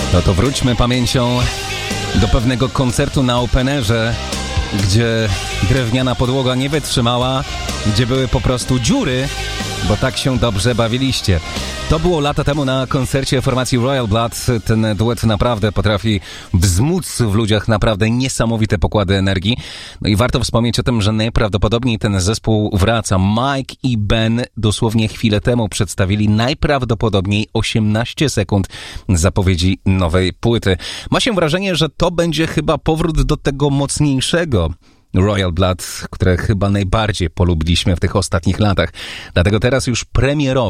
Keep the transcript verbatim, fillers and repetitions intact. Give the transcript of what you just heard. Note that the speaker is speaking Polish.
No to wróćmy pamięcią do pewnego koncertu na Openerze, gdzie drewniana podłoga nie wytrzymała, gdzie były po prostu dziury, bo tak się dobrze bawiliście. To było lata temu na koncercie formacji Royal Blood. Ten duet naprawdę potrafi wzmóc w ludziach naprawdę niesamowite pokłady energii. No i warto wspomnieć o tym, że najprawdopodobniej ten zespół wraca. Mike i Ben dosłownie chwilę temu przedstawili najprawdopodobniej osiemnaście sekund zapowiedzi nowej płyty. Ma się wrażenie, że to będzie chyba powrót do tego mocniejszego Royal Blood, które chyba najbardziej polubiliśmy w tych ostatnich latach. Dlatego teraz już premierowo